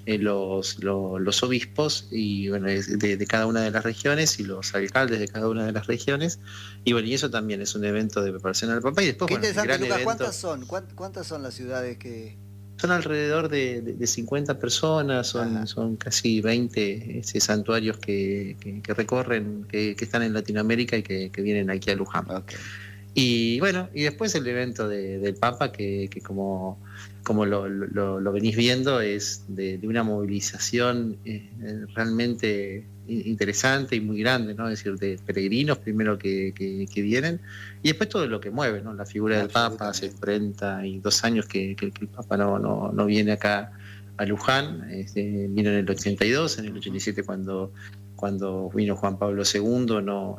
los obispos y bueno, de cada una de las regiones y los alcaldes de cada una de las regiones. Y bueno, y eso también es un evento de preparación al Papa. Y después, Qué bueno, el interesante, gran Lucas. evento. ¿Cuántas son? ¿Cuántas son las ciudades que...? Son alrededor de 50 personas, Ajá. son casi 20 santuarios que recorren, que están en Latinoamérica y que vienen aquí a Luján. Ok. Y bueno, y después el evento del Papa, que como lo venís viendo, es de una movilización realmente interesante y muy grande, ¿no? Es decir, de peregrinos primero que vienen, y después todo lo que mueve, ¿no? La figura del Papa, hace Absolutamente. 42 años que el Papa no viene acá a Luján, vino en el 82, en el 87 cuando vino Juan Pablo II,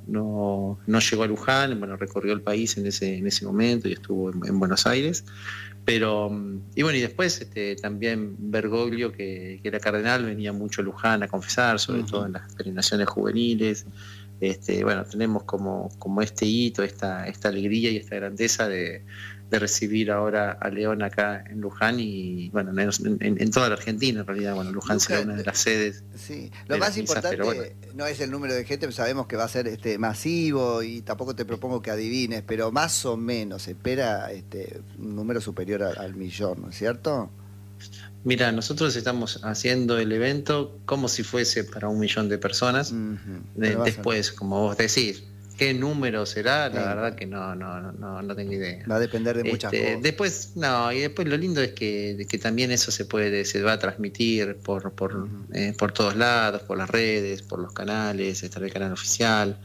no llegó a Luján, bueno, recorrió el país en ese momento y estuvo en Buenos Aires. Pero, y bueno, y después también Bergoglio, que era cardenal, venía mucho a Luján a confesar, sobre todo en las peregrinaciones juveniles. Bueno, tenemos como este hito, esta alegría y esta grandeza de recibir ahora a León acá en Luján y bueno, en toda la Argentina en realidad. Bueno, Luján será Lucas, una de las sedes sí, lo de las más misas, pero bueno. importante no es el número de gente, sabemos que va a ser masivo y tampoco te propongo que adivines, pero más o menos se espera un número superior al millón, ¿no es cierto? Mira, nosotros estamos haciendo el evento como si fuese para 1 millón de personas. Ujú. Pero va a ser. Después, como vos decís, ¿qué número será? La verdad Bueno, que no tengo idea. va a depender de muchas cosas. Después, no, y después lo lindo es que también eso se va a transmitir Ujú. por todos lados, por las redes, por los canales, está el canal oficial.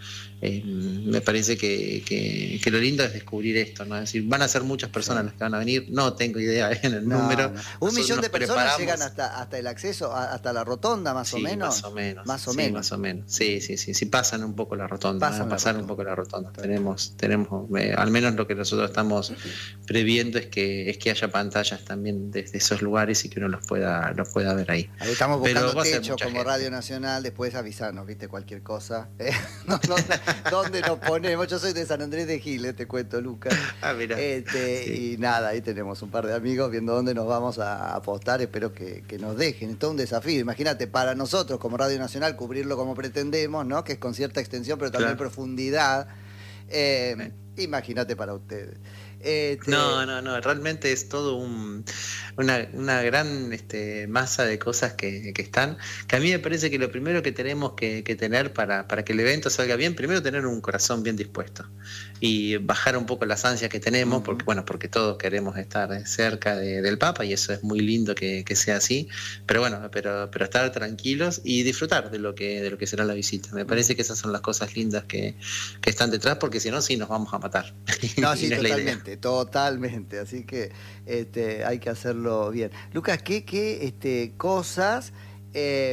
Me parece que lo lindo es descubrir esto, ¿no? Es decir, van a ser muchas Sí. personas las que van a venir, no tengo idea en el No, número. no. Un Nosotros millón nos de personas llegan preparamos. hasta el acceso, hasta la rotonda, más o Sí, más menos. o menos, Más o sí, menos. más o menos. Sí, sí, pasan un poco la rotonda, van a Pasan la pasar un rotonda. poco la rotonda. Está bien. Tenemos al menos lo que nosotros estamos previendo es que haya pantallas también desde esos lugares y que uno los pueda ver ahí. Ahí estamos Pero buscando va a ser techo mucha como gente. Radio Nacional, después avisarnos, viste, cualquier cosa. ¿Dónde nos ponemos? Yo soy de San Andrés de Giles, te cuento, Lucas. Ah, mira. Sí. Y nada, ahí tenemos un par de amigos viendo dónde nos vamos a apostar. Espero que nos dejen. Es todo un desafío. Imagínate, para nosotros como Radio Nacional, cubrirlo como pretendemos, ¿no? Que es con cierta extensión, pero también Claro. profundidad. Eh. Imagínate para ustedes. No, realmente es todo una gran masa de cosas que están, que a mí me parece que lo primero que tenemos que tener para que el evento salga bien, primero tener un corazón bien dispuesto y bajar un poco las ansias que tenemos, Uh-huh. porque todos queremos estar cerca del Papa y eso es muy lindo que sea así, pero bueno, pero estar tranquilos y disfrutar de lo que será la visita. Me parece que esas son las cosas lindas que están detrás, porque si no, sí nos vamos a matar. No, Y sí, no es la idea. totalmente. Así que hay que hacerlo bien. Lucas, ¿qué cosas eh,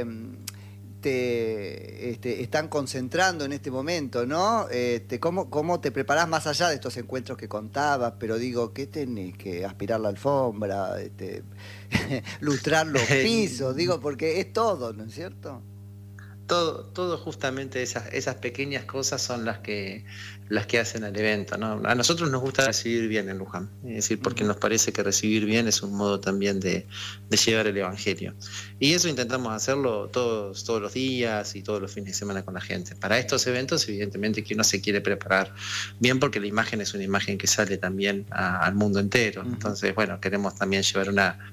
te están concentrando en este momento, ¿no? ¿Cómo te preparás más allá de estos encuentros que contabas? Pero digo, ¿qué tenés que aspirar la alfombra? Lustrar los pisos, digo, porque es todo, ¿no es cierto? Todo justamente esas pequeñas cosas son las que hacen al evento, ¿no? A nosotros nos gusta recibir bien en Luján, es decir, porque Uh-huh. nos parece que recibir bien es un modo también de llevar el Evangelio. Y eso intentamos hacerlo todos los días y todos los fines de semana con la gente. Para estos eventos, evidentemente que uno se quiere preparar bien, porque la imagen es una imagen que sale también al mundo entero. Uh-huh. Entonces, bueno, queremos también llevar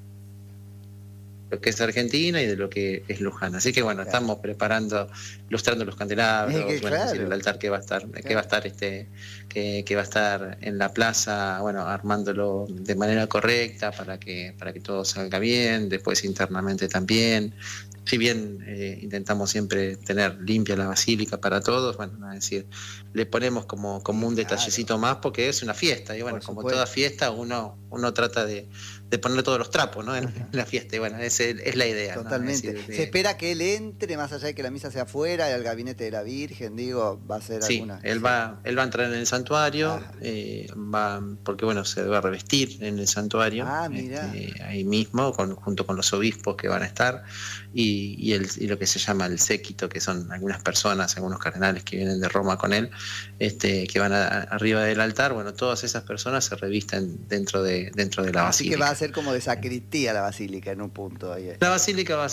lo que es Argentina y de lo que es Luján. Así que bueno, Claro. estamos preparando, ilustrando los candelabros, bueno, es decir, Claro. el altar que va a estar, que va a estar en la plaza, bueno, armándolo de manera correcta para que todo salga bien, después internamente también. Si bien intentamos siempre tener limpia la basílica para todos, bueno, es decir, le ponemos como un detallecito más porque es una fiesta, y bueno, Por como supuesto. toda fiesta uno trata de poner todos los trapos, ¿no? en la fiesta, y bueno, es la idea, ¿no? Totalmente. Es decir, Se espera que él entre, más allá de que la misa sea afuera, al gabinete de la Virgen, digo, va a ser sí, alguna. él va a entrar en el santuario, Ajá. porque bueno, se va a revestir en el santuario, Mira. ahí mismo, junto con los obispos que van a estar, y lo que se llama el séquito, que son algunas personas, algunos cardenales que vienen de Roma con él, que van arriba del altar. Bueno, todas esas personas se revisten dentro de la Así que basílica. va a ser como de sacristía la basílica en un punto ahí. La basílica va a